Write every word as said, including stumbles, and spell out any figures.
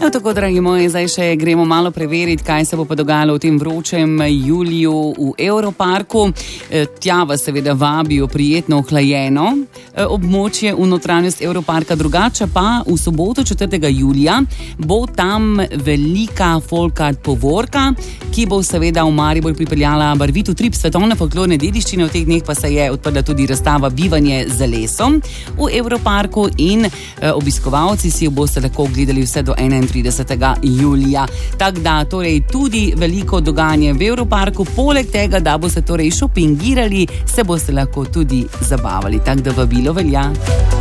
Prav tako, dragi moji, zdaj še gremo malo preveriti, kaj se bo pa dogajalo v tem vročem juliju v Evroparku. Tja vas seveda vabijo prijetno ohlajeno območje v notranjost Evroparka, drugače pa v soboto četrtega julija bo tam velika folkart povorka, ki bo seveda v Maribor pripeljala barvit utrip svetovne folklorne dediščine. V teh dneh pa se je odprla tudi razstava Bivanje z lesom v Evroparku in obiskovalci si jo boste lahko ogledali vse do enaintridesetega julija. Tako da torej tudi veliko dogajanje v Evroparku, poleg tega, da boste torej šopingirali, se boste lahko tudi zabavali. Tako da vabilo velja.